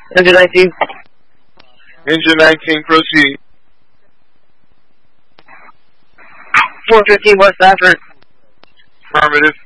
Engine 19. Engine 19, proceed. 415 West Stafford. Affirmative.